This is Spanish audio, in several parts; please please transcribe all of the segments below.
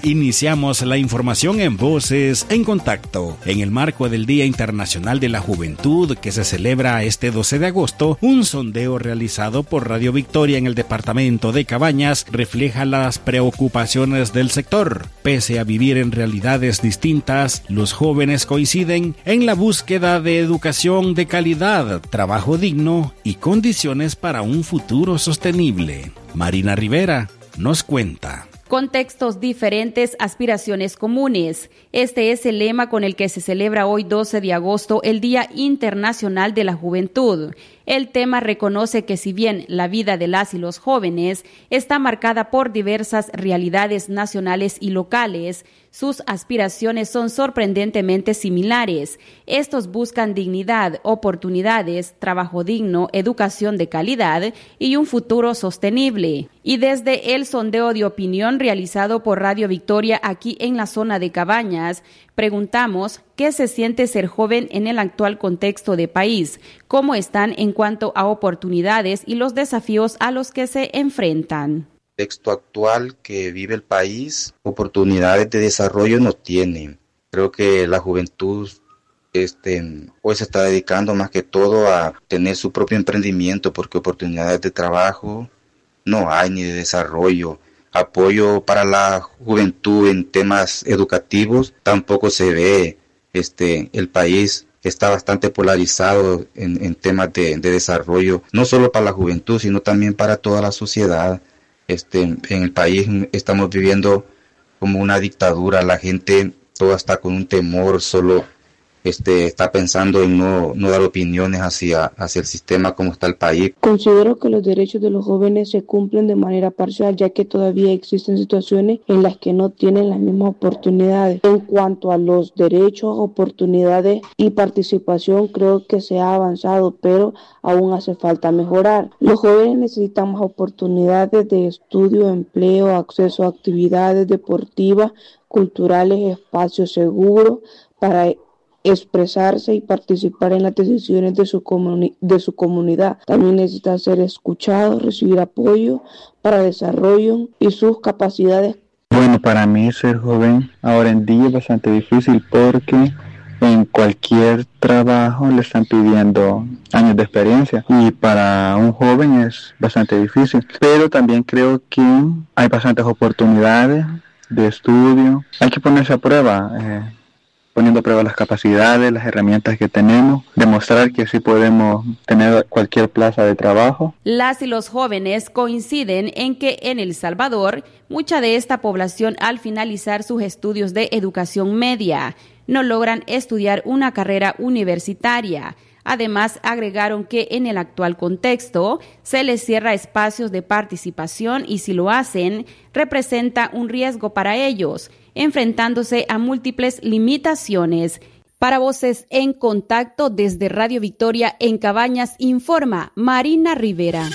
Iniciamos la información en Voces en Contacto. En el marco del Día Internacional de la Juventud, que se celebra este 12 de agosto, un sondeo realizado por Radio Victoria en el departamento de Cabañas refleja las preocupaciones del sector. Pese a vivir en realidades distintas, los jóvenes coinciden en la búsqueda de educación de calidad, trabajo digno y condiciones para un futuro sostenible. Marina Rivera nos cuenta. Contextos diferentes, aspiraciones comunes. Este es el lema con el que se celebra hoy 12 de agosto el Día Internacional de la Juventud. El tema reconoce que si bien la vida de las y los jóvenes está marcada por diversas realidades nacionales y locales, sus aspiraciones son sorprendentemente similares. Estos buscan dignidad, oportunidades, trabajo digno, educación de calidad y un futuro sostenible. Y desde el sondeo de opinión realizado por Radio Victoria aquí en la zona de Cabañas, preguntamos qué se siente ser joven en el actual contexto de país, cómo están en cuanto a oportunidades y los desafíos a los que se enfrentan. El contexto actual que vive el país, oportunidades de desarrollo no tiene. Creo que la juventud hoy se está dedicando más que todo a tener su propio emprendimiento, porque oportunidades de trabajo no hay ni de desarrollo. Apoyo para la juventud en temas educativos tampoco se ve. El país está bastante polarizado en temas de desarrollo, no solo para la juventud, sino también para toda la sociedad. En el país estamos viviendo como una dictadura, la gente toda está con un temor, solo está pensando en no dar opiniones hacia el sistema como está el país. Considero que los derechos de los jóvenes se cumplen de manera parcial, ya que todavía existen situaciones en las que no tienen las mismas oportunidades. En cuanto a los derechos, oportunidades y participación, creo que se ha avanzado, pero aún hace falta mejorar. Los jóvenes necesitan más oportunidades de estudio, empleo, acceso a actividades deportivas, culturales, espacios seguros para expresarse y participar en las decisiones de su comunidad. También necesita ser escuchado, recibir apoyo para desarrollo y sus capacidades. Bueno, para mí ser joven ahora en día es bastante difícil porque en cualquier trabajo le están pidiendo años de experiencia y para un joven es bastante difícil. Pero también creo que hay bastantes oportunidades de estudio. Hay que ponerse a prueba. Poniendo a prueba las capacidades, las herramientas que tenemos, demostrar que sí podemos tener cualquier plaza de trabajo. Las y los jóvenes coinciden en que en El Salvador, mucha de esta población al finalizar sus estudios de educación media no logran estudiar una carrera universitaria. Además, agregaron que en el actual contexto se les cierra espacios de participación y si lo hacen, representa un riesgo para ellos, enfrentándose a múltiples limitaciones. Para Voces en Contacto desde Radio Victoria en Cabañas, informa Marina Rivera.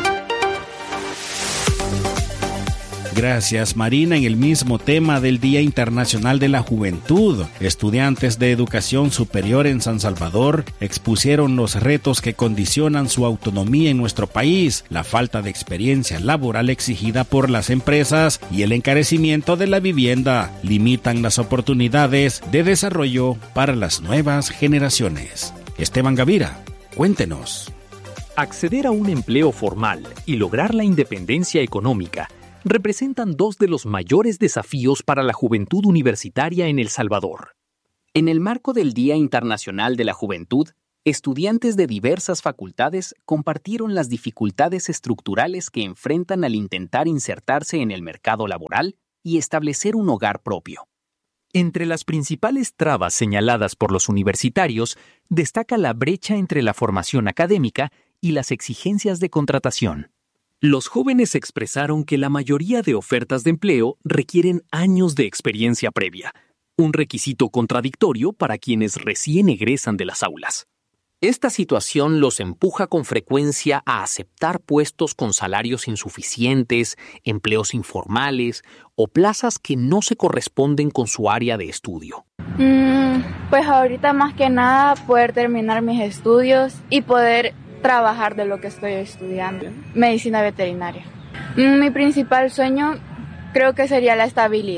Gracias, Marina. En el mismo tema del Día Internacional de la Juventud, estudiantes de educación superior en San Salvador expusieron los retos que condicionan su autonomía en nuestro país, la falta de experiencia laboral exigida por las empresas y el encarecimiento de la vivienda limitan las oportunidades de desarrollo para las nuevas generaciones. Esteban Gavira, cuéntenos. Acceder a un empleo formal y lograr la independencia económica representan dos de los mayores desafíos para la juventud universitaria en El Salvador. En el marco del Día Internacional de la Juventud, estudiantes de diversas facultades compartieron las dificultades estructurales que enfrentan al intentar insertarse en el mercado laboral y establecer un hogar propio. Entre las principales trabas señaladas por los universitarios, destaca la brecha entre la formación académica y las exigencias de contratación. Los jóvenes expresaron que la mayoría de ofertas de empleo requieren años de experiencia previa, un requisito contradictorio para quienes recién egresan de las aulas. Esta situación los empuja con frecuencia a aceptar puestos con salarios insuficientes, empleos informales o plazas que no se corresponden con su área de estudio. Pues ahorita más que nada poder terminar mis estudios y poder trabajar de lo que estoy estudiando, medicina veterinaria. Mi principal sueño creo que sería la estabilidad,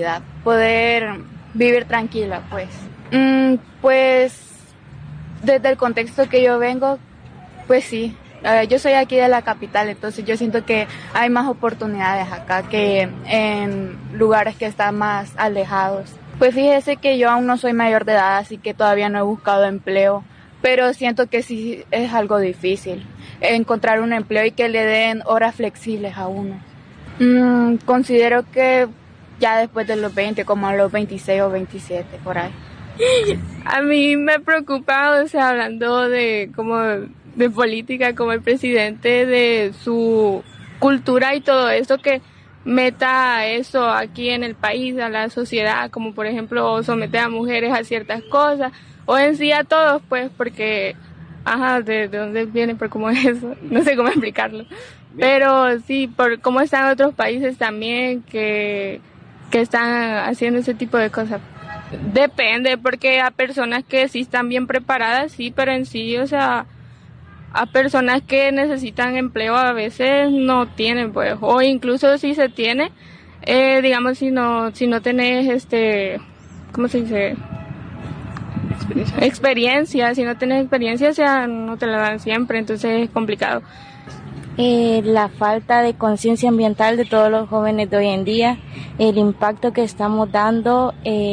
poder vivir tranquila, pues. Pues desde el contexto que yo vengo, pues sí. Yo soy aquí de la capital, entonces yo siento que hay más oportunidades acá que en lugares que están más alejados. Pues fíjese que yo aún no soy mayor de edad, así que todavía no he buscado empleo, pero siento que sí es algo difícil encontrar un empleo y que le den horas flexibles a uno. Considero que ya después de los 20, como a los 26 o 27, por ahí. A mí me preocupa, o sea, hablando de política, como el presidente, de su cultura y todo eso, que meta eso aquí en el país, a la sociedad, como por ejemplo someter a mujeres a ciertas cosas, o en sí a todos, pues, porque, de dónde viene, por cómo es eso, no sé cómo explicarlo. Pero sí, por cómo están otros países también que están haciendo ese tipo de cosas. Depende, porque a personas que sí están bien preparadas, sí, pero en sí, o sea, a personas que necesitan empleo a veces no tienen, pues, o incluso si se tiene, digamos, si no tenés, ¿cómo se dice? Experiencia, si no tenés experiencia, o sea, no te la dan siempre, entonces es complicado. La falta de conciencia ambiental de todos los jóvenes de hoy en día, el impacto que estamos dando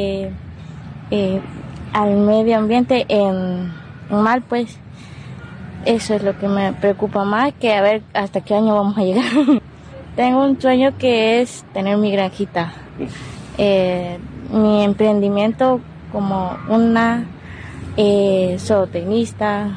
al medio ambiente en mal, pues eso es lo que me preocupa más, que a ver hasta qué año vamos a llegar. Tengo un sueño que es tener mi granjita, mi emprendimiento como una zootecnista,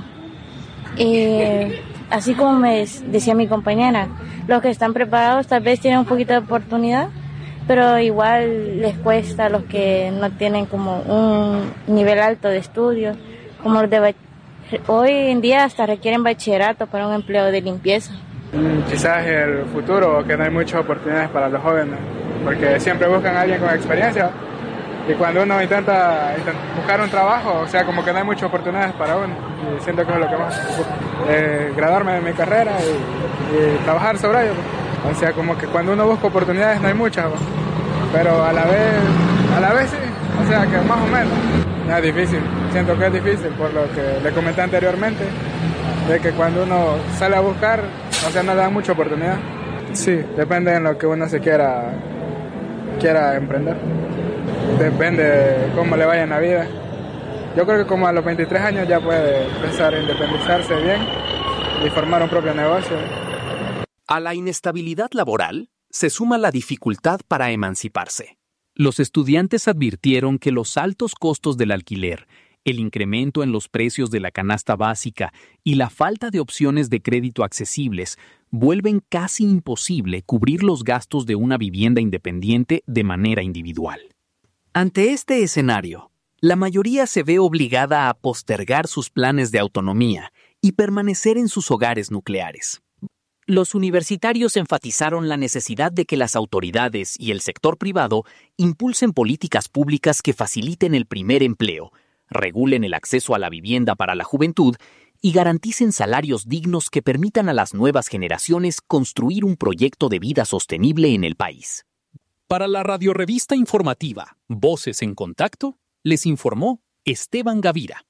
así como me decía mi compañera, los que están preparados tal vez tienen un poquito de oportunidad, pero igual les cuesta a los que no tienen como un nivel alto de estudios, como los de hoy en día hasta requieren bachillerato para un empleo de limpieza. Quizás el futuro, que no hay muchas oportunidades para los jóvenes, porque siempre buscan a alguien con experiencia, y cuando uno intenta buscar un trabajo, o sea, como que no hay muchas oportunidades para uno, y siento que es lo que más, graduarme de mi carrera y trabajar sobre ello, o sea, como que cuando uno busca oportunidades no hay muchas, pero a la vez sí, o sea, que más o menos. Es difícil, siento que es difícil por lo que le comenté anteriormente, de que cuando uno sale a buscar, o sea, no le dan mucha oportunidad. Sí, depende de lo que uno se quiera emprender. Depende de cómo le vaya en la vida. Yo creo que como a los 23 años ya puede empezar a independizarse bien y formar un propio negocio. A la inestabilidad laboral se suma la dificultad para emanciparse. Los estudiantes advirtieron que los altos costos del alquiler, el incremento en los precios de la canasta básica y la falta de opciones de crédito accesibles vuelven casi imposible cubrir los gastos de una vivienda independiente de manera individual. Ante este escenario, la mayoría se ve obligada a postergar sus planes de autonomía y permanecer en sus hogares nucleares. Los universitarios enfatizaron la necesidad de que las autoridades y el sector privado impulsen políticas públicas que faciliten el primer empleo, regulen el acceso a la vivienda para la juventud y garanticen salarios dignos que permitan a las nuevas generaciones construir un proyecto de vida sostenible en el país. Para la radiorevista informativa Voces en Contacto, les informó Esteban Gavira.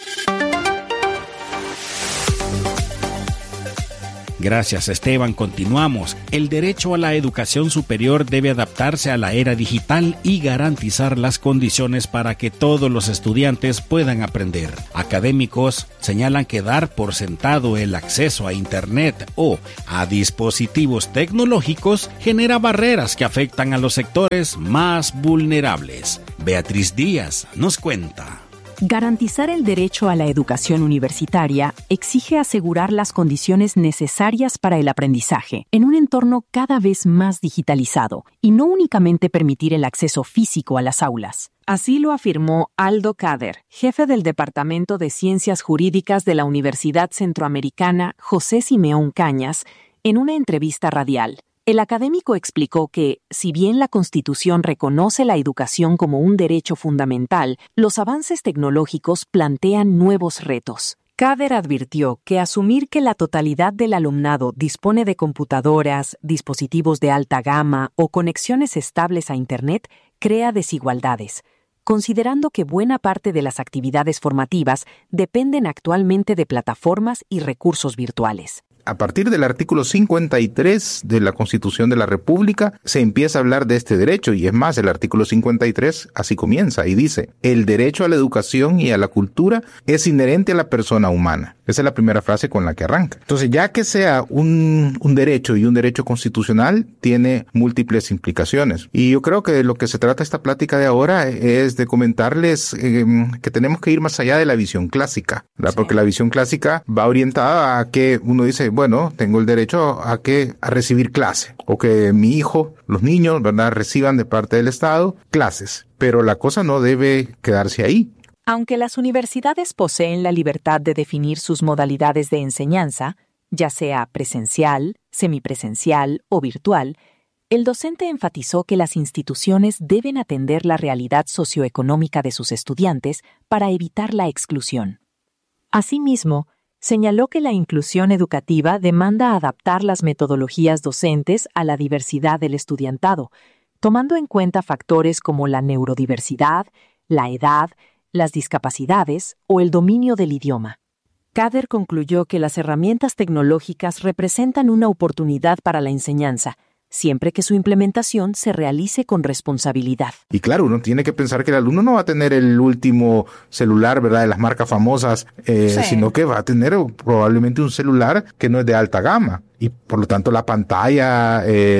Gracias, Esteban. Continuamos. El derecho a la educación superior debe adaptarse a la era digital y garantizar las condiciones para que todos los estudiantes puedan aprender. Académicos señalan que dar por sentado el acceso a Internet o a dispositivos tecnológicos genera barreras que afectan a los sectores más vulnerables. Beatriz Díaz nos cuenta. Garantizar el derecho a la educación universitaria exige asegurar las condiciones necesarias para el aprendizaje en un entorno cada vez más digitalizado y no únicamente permitir el acceso físico a las aulas. Así lo afirmó Aldo Kader, jefe del Departamento de Ciencias Jurídicas de la Universidad Centroamericana José Simeón Cañas, en una entrevista radial. El académico explicó que, si bien la Constitución reconoce la educación como un derecho fundamental, los avances tecnológicos plantean nuevos retos. Kader advirtió que asumir que la totalidad del alumnado dispone de computadoras, dispositivos de alta gama o conexiones estables a Internet crea desigualdades, considerando que buena parte de las actividades formativas dependen actualmente de plataformas y recursos virtuales. A partir del artículo 53 de la Constitución de la República se empieza a hablar de este derecho, y es más, el artículo 53 así comienza y dice: el derecho a la educación y a la cultura es inherente a la persona humana. Esa es la primera frase con la que arranca. Entonces, ya que sea un derecho y un derecho constitucional, tiene múltiples implicaciones. Y yo creo que de lo que se trata esta plática de ahora es de comentarles que tenemos que ir más allá de la visión clásica, ¿verdad? Sí. Porque la visión clásica va orientada a que uno dice, bueno, tengo el derecho a recibir clase, o que mi hijo, los niños, ¿verdad?, reciban de parte del Estado clases. Pero la cosa no debe quedarse ahí. Aunque las universidades poseen la libertad de definir sus modalidades de enseñanza, ya sea presencial, semipresencial o virtual, el docente enfatizó que las instituciones deben atender la realidad socioeconómica de sus estudiantes para evitar la exclusión. Asimismo, señaló que la inclusión educativa demanda adaptar las metodologías docentes a la diversidad del estudiantado, tomando en cuenta factores como la neurodiversidad, la edad, las discapacidades o el dominio del idioma. Kader concluyó que las herramientas tecnológicas representan una oportunidad para la enseñanza, siempre que su implementación se realice con responsabilidad. Y claro, uno tiene que pensar que el alumno no va a tener el último celular, ¿verdad?, de las marcas famosas, sino que va a tener probablemente un celular que no es de alta gama. Y por lo tanto la pantalla,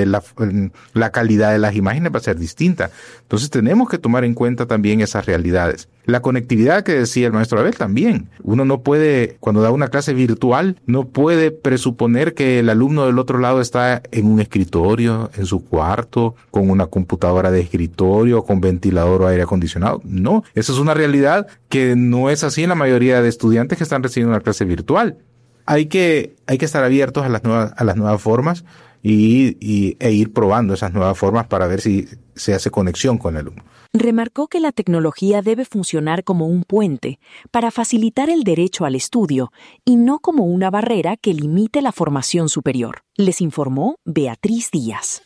la calidad de las imágenes va a ser distinta. Entonces tenemos que tomar en cuenta también esas realidades. La conectividad que decía el maestro Abel también. Uno no puede, cuando da una clase virtual, no puede presuponer que el alumno del otro lado está en un escritorio, en su cuarto, con una computadora de escritorio, con ventilador o aire acondicionado. No, esa es una realidad que no es así en la mayoría de estudiantes que están recibiendo una clase virtual. Hay que estar abiertos a las nuevas formas e ir probando esas nuevas formas para ver si se hace conexión con el alumno. Remarcó que la tecnología debe funcionar como un puente para facilitar el derecho al estudio y no como una barrera que limite la formación superior. Les informó Beatriz Díaz.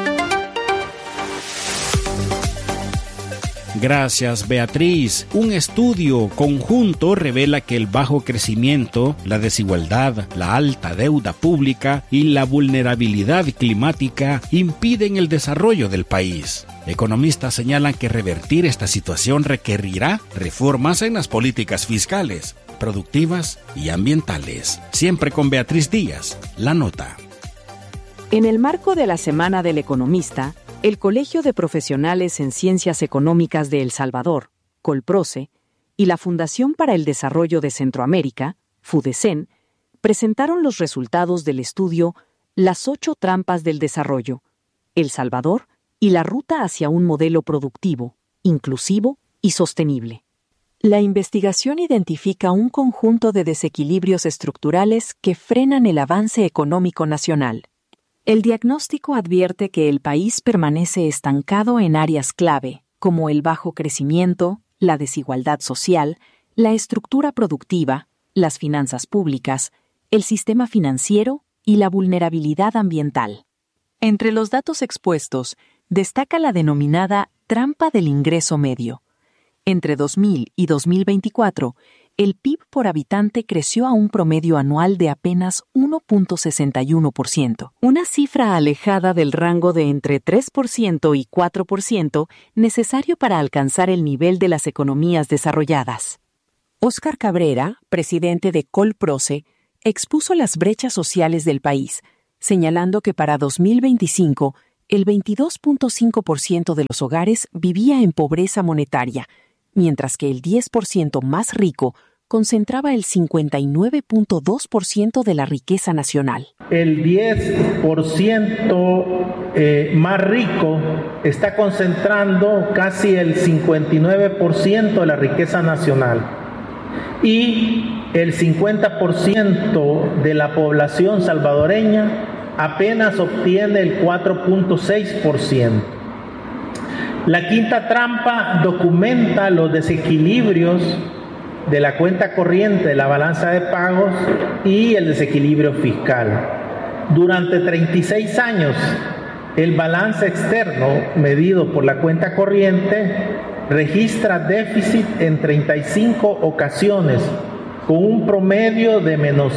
Gracias, Beatriz. Un estudio conjunto revela que el bajo crecimiento, la desigualdad, la alta deuda pública y la vulnerabilidad climática impiden el desarrollo del país. Economistas señalan que revertir esta situación requerirá reformas en las políticas fiscales, productivas y ambientales. Siempre con Beatriz Díaz, La Nota. En el marco de la Semana del Economista, el Colegio de Profesionales en Ciencias Económicas de El Salvador, Colproce, y la Fundación para el Desarrollo de Centroamérica, FUDECEN, presentaron los resultados del estudio Las 8 trampas del desarrollo, El Salvador y la ruta hacia un modelo productivo, inclusivo y sostenible. La investigación identifica un conjunto de desequilibrios estructurales que frenan el avance económico nacional. El diagnóstico advierte que el país permanece estancado en áreas clave, como el bajo crecimiento, la desigualdad social, la estructura productiva, las finanzas públicas, el sistema financiero y la vulnerabilidad ambiental. Entre los datos expuestos, destaca la denominada trampa del ingreso medio. Entre 2000 y 2024, el PIB por habitante creció a un promedio anual de apenas 1.61%, una cifra alejada del rango de entre 3% y 4% necesario para alcanzar el nivel de las economías desarrolladas. Óscar Cabrera, presidente de Colproce, expuso las brechas sociales del país, señalando que para 2025 el 22.5% de los hogares vivía en pobreza monetaria, mientras que el 10% más rico concentraba el 59.2% de la riqueza nacional. El 10% más rico está concentrando casi el 59% de la riqueza nacional y el 50% de la población salvadoreña apenas obtiene el 4.6%. La quinta trampa documenta los desequilibrios de la cuenta corriente de la balanza de pagos y el desequilibrio fiscal. Durante 36 años, el balance externo medido por la cuenta corriente registra déficit en 35 ocasiones, con un promedio de menos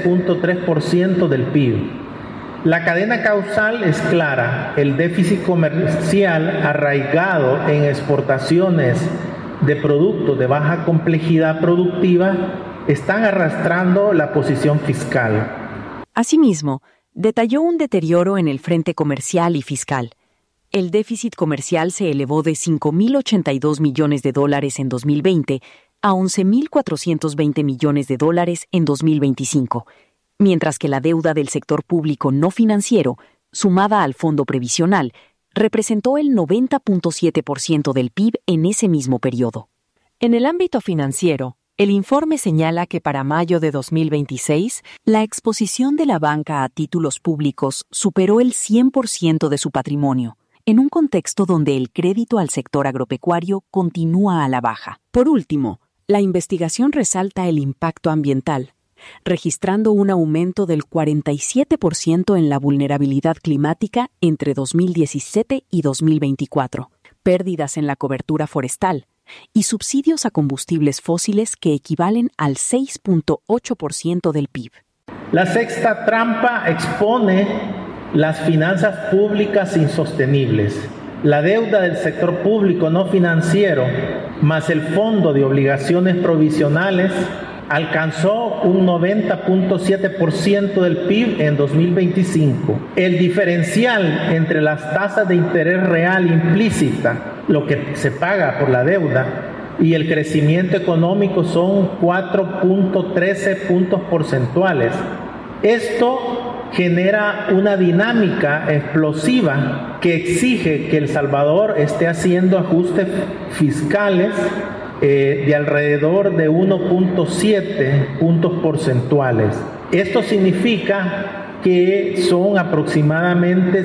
3.3% del PIB. La cadena causal es clara: el déficit comercial arraigado en exportaciones de productos de baja complejidad productiva están arrastrando la posición fiscal. Asimismo, detalló un deterioro en el frente comercial y fiscal. El déficit comercial se elevó de $5.082 millones en 2020 a $11.420 millones en 2025, mientras que la deuda del sector público no financiero, sumada al fondo previsional, representó el 90.7% del PIB en ese mismo periodo. En el ámbito financiero, el informe señala que para mayo de 2026, la exposición de la banca a títulos públicos superó el 100% de su patrimonio, en un contexto donde el crédito al sector agropecuario continúa a la baja. Por último, la investigación resalta el impacto ambiental, registrando un aumento del 47% en la vulnerabilidad climática entre 2017 y 2024, pérdidas en la cobertura forestal y subsidios a combustibles fósiles que equivalen al 6.8% del PIB. La sexta trampa expone las finanzas públicas insostenibles. La deuda del sector público no financiero, más el fondo de obligaciones provisionales, alcanzó un 90.7% del PIB en 2025. El diferencial entre las tasas de interés real implícita, lo que se paga por la deuda, y el crecimiento económico son 4.13 puntos porcentuales. Esto genera una dinámica explosiva que exige que El Salvador esté haciendo ajustes fiscales de alrededor de 1.7 puntos porcentuales. Esto significa que son aproximadamente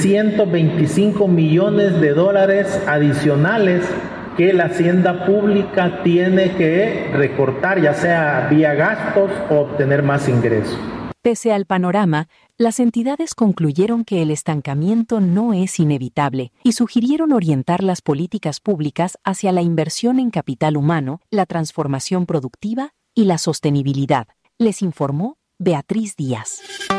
$625 millones adicionales que la hacienda pública tiene que recortar, ya sea vía gastos o obtener más ingresos. Pese al panorama, las entidades concluyeron que el estancamiento no es inevitable y sugirieron orientar las políticas públicas hacia la inversión en capital humano, la transformación productiva y la sostenibilidad. Les informó Beatriz Díaz.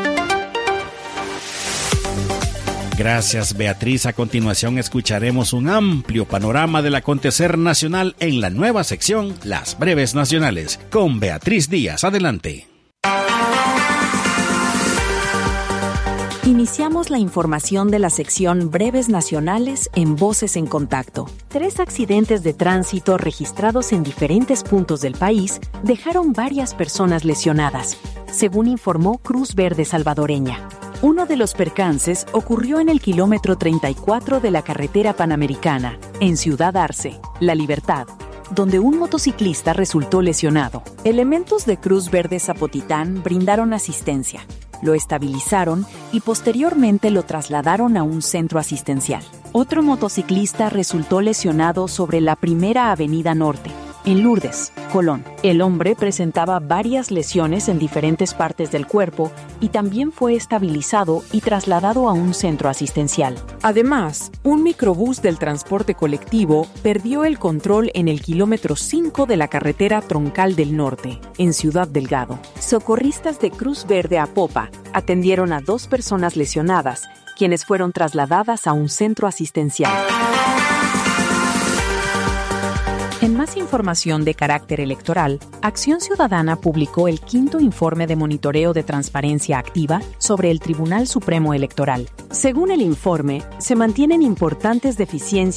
Gracias, Beatriz. A continuación escucharemos un amplio panorama del acontecer nacional en la nueva sección Las Breves Nacionales, con Beatriz Díaz. Adelante. Iniciamos la información de la sección Breves Nacionales en Voces en Contacto. 3 accidentes de tránsito registrados en diferentes puntos del país dejaron varias personas lesionadas, según informó Cruz Verde Salvadoreña. Uno de los percances ocurrió en el kilómetro 34 de la carretera panamericana, en Ciudad Arce, La Libertad, donde un motociclista resultó lesionado. Elementos de Cruz Verde Zapotitán brindaron asistencia, lo estabilizaron y posteriormente lo trasladaron a un centro asistencial. Otro motociclista resultó lesionado sobre la Primera Avenida Norte, en Lourdes, Colón. El hombre presentaba varias lesiones en diferentes partes del cuerpo y también fue estabilizado y trasladado a un centro asistencial. Además, un microbús del transporte colectivo perdió el control en el kilómetro 5 de la carretera Troncal del Norte, en Ciudad Delgado. Socorristas de Cruz Verde Apopa atendieron a 2 personas lesionadas, quienes fueron trasladadas a un centro asistencial. En más información de carácter electoral, Acción Ciudadana publicó el 5º informe de monitoreo de transparencia activa sobre el Tribunal Supremo Electoral. Según el informe, se mantienen importantes deficiencias